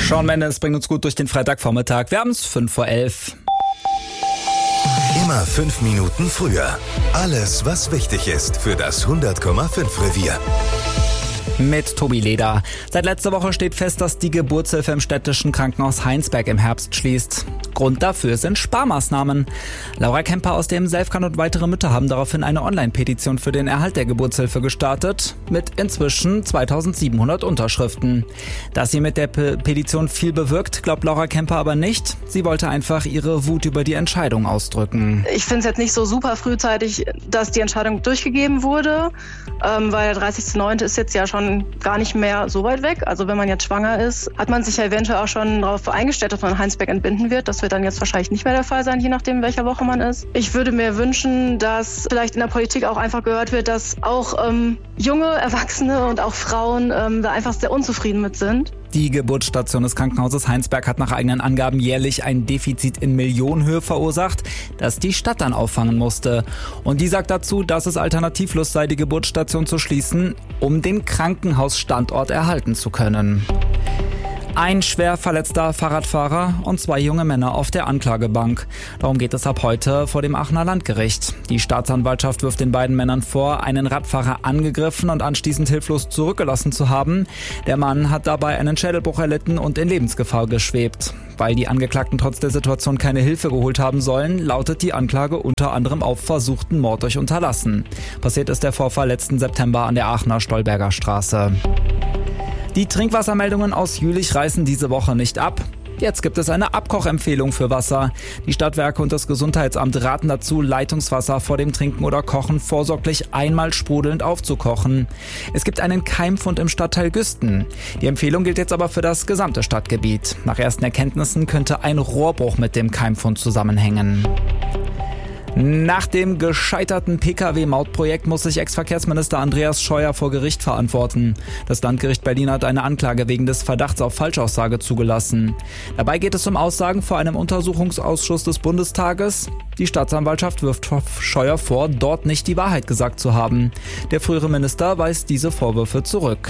Shawn Mendes bringt uns gut durch den Freitagvormittag. Wir haben es 11:05. Immer 5 Minuten früher. Alles, was wichtig ist für das 100,5 Revier. Mit Tobi Leder. Seit letzter Woche steht fest, dass die Geburtshilfe im städtischen Krankenhaus Heinsberg im Herbst schließt. Grund dafür sind Sparmaßnahmen. Laura Kemper aus dem Selfcan und weitere Mütter haben daraufhin eine Online-Petition für den Erhalt der Geburtshilfe gestartet, mit inzwischen 2700 Unterschriften. Dass sie mit der Petition viel bewirkt, glaubt Laura Kemper aber nicht. Sie wollte einfach ihre Wut über die Entscheidung ausdrücken. Ich finde es jetzt nicht so super frühzeitig, dass die Entscheidung durchgegeben wurde, weil der 30.09. ist jetzt ja schon gar nicht mehr so weit weg. Also wenn man jetzt schwanger ist, hat man sich ja eventuell auch schon darauf eingestellt, dass man Heinsberg entbinden wird. Das wird dann jetzt wahrscheinlich nicht mehr der Fall sein, je nachdem, in welcher Woche man ist. Ich würde mir wünschen, dass vielleicht in der Politik auch einfach gehört wird, dass auch junge Erwachsene und auch Frauen da einfach sehr unzufrieden mit sind. Die Geburtsstation des Krankenhauses Heinsberg hat nach eigenen Angaben jährlich ein Defizit in Millionenhöhe verursacht, das die Stadt dann auffangen musste. Und die sagt dazu, dass es alternativlos sei, die Geburtsstation zu schließen, um den Krankenhausstandort erhalten zu können. Ein schwer verletzter Fahrradfahrer und 2 junge Männer auf der Anklagebank. Darum geht es ab heute vor dem Aachener Landgericht. Die Staatsanwaltschaft wirft den beiden Männern vor, einen Radfahrer angegriffen und anschließend hilflos zurückgelassen zu haben. Der Mann hat dabei einen Schädelbruch erlitten und in Lebensgefahr geschwebt. Weil die Angeklagten trotz der Situation keine Hilfe geholt haben sollen, lautet die Anklage unter anderem auf versuchten Mord durch Unterlassen. Passiert ist der Vorfall letzten September an der Aachener Stolberger Straße. Die Trinkwassermeldungen aus Jülich reißen diese Woche nicht ab. Jetzt gibt es eine Abkochempfehlung für Wasser. Die Stadtwerke und das Gesundheitsamt raten dazu, Leitungswasser vor dem Trinken oder Kochen vorsorglich einmal sprudelnd aufzukochen. Es gibt einen Keimfund im Stadtteil Güsten. Die Empfehlung gilt jetzt aber für das gesamte Stadtgebiet. Nach ersten Erkenntnissen könnte ein Rohrbruch mit dem Keimfund zusammenhängen. Nach dem gescheiterten Pkw-Mautprojekt muss sich Ex-Verkehrsminister Andreas Scheuer vor Gericht verantworten. Das Landgericht Berlin hat eine Anklage wegen des Verdachts auf Falschaussage zugelassen. Dabei geht es um Aussagen vor einem Untersuchungsausschuss des Bundestages. Die Staatsanwaltschaft wirft Scheuer vor, dort nicht die Wahrheit gesagt zu haben. Der frühere Minister weist diese Vorwürfe zurück.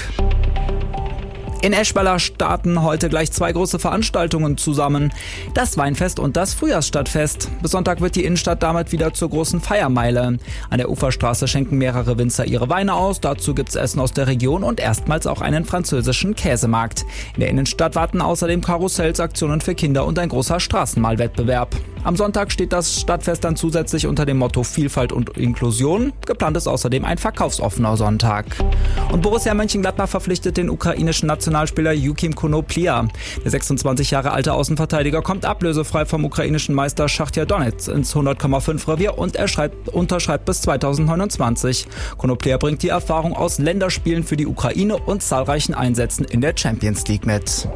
In Eschweiler starten heute gleich 2 große Veranstaltungen zusammen. Das Weinfest und das Frühjahrsstadtfest. Bis Sonntag wird die Innenstadt damit wieder zur großen Feiermeile. An der Uferstraße schenken mehrere Winzer ihre Weine aus. Dazu gibt's Essen aus der Region und erstmals auch einen französischen Käsemarkt. In der Innenstadt warten außerdem Karussells, Aktionen für Kinder und ein großer Straßenmalwettbewerb. Am Sonntag steht das Stadtfest dann zusätzlich unter dem Motto Vielfalt und Inklusion. Geplant ist außerdem ein verkaufsoffener Sonntag. Und Borussia Mönchengladbach verpflichtet den ukrainischen Nationalspieler Jukim Konoplia. Der 26 Jahre alte Außenverteidiger kommt ablösefrei vom ukrainischen Meister Schachtar Donetsk ins 100,5 Revier und er unterschreibt bis 2029. Konoplia bringt die Erfahrung aus Länderspielen für die Ukraine und zahlreichen Einsätzen in der Champions League mit.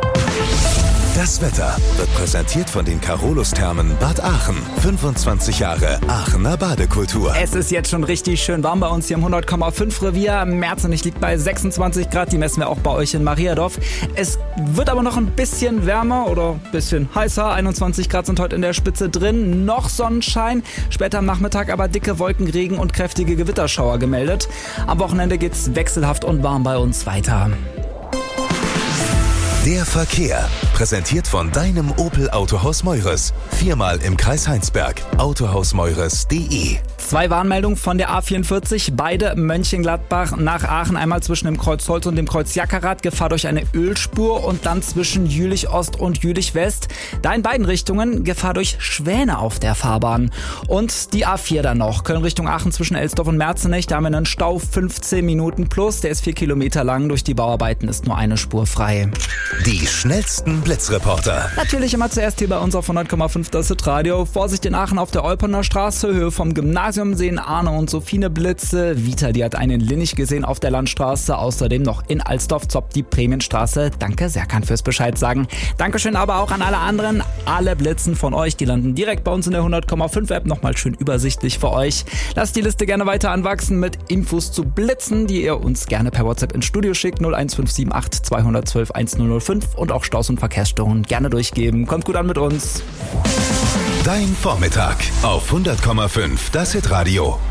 Das Wetter wird präsentiert von den Carolus-Thermen Bad Aachen. 25 Jahre Aachener Badekultur. Es ist jetzt schon richtig schön warm bei uns hier im 100,5 Revier. Merzenich liegt bei 26 Grad, die messen wir auch bei euch in Mariadorf. Es wird aber noch ein bisschen wärmer oder ein bisschen heißer. 21 Grad sind heute in der Spitze drin. Noch Sonnenschein, später am Nachmittag aber dicke Wolken, Regen und kräftige Gewitterschauer gemeldet. Am Wochenende geht's wechselhaft und warm bei uns weiter. Der Verkehr, präsentiert von deinem Opel Autohaus Meures. 4-mal im Kreis Heinsberg. autohausmeures.de. 2 Warnmeldungen von der A44, beide Mönchengladbach nach Aachen. Einmal zwischen dem Kreuz Holz und dem Kreuz Jackerath, Gefahr durch eine Ölspur und dann zwischen Jülich Ost und Jülich West. Da in beiden Richtungen Gefahr durch Schwäne auf der Fahrbahn. Und die A4 dann noch, Köln Richtung Aachen zwischen Elsdorf und Merzenich. Da haben wir einen Stau 15 Minuten plus, der ist 4 Kilometer lang. Durch die Bauarbeiten ist nur eine Spur frei. Die schnellsten Blitzreporter. Natürlich immer zuerst hier bei uns auf 100,5 das Radio. Vorsicht in Aachen auf der Olperner Straße, Höhe vom Gymnasium sehen Arne und Sophine Blitze. Vita, die hat einen Linnig gesehen auf der Landstraße. Außerdem noch in Alsdorf-Zopp die Prämienstraße. Danke Serkan fürs Bescheid sagen. Dankeschön aber auch an alle anderen. Alle Blitzen von euch, die landen direkt bei uns in der 100,5 App. Nochmal schön übersichtlich für euch. Lasst die Liste gerne weiter anwachsen mit Infos zu Blitzen, die ihr uns gerne per WhatsApp ins Studio schickt. 01578 212 1005 und auch Staus und Verkehrsstörungen gerne durchgeben. Kommt gut an mit uns. Dein Vormittag auf 100,5 das Hitradio.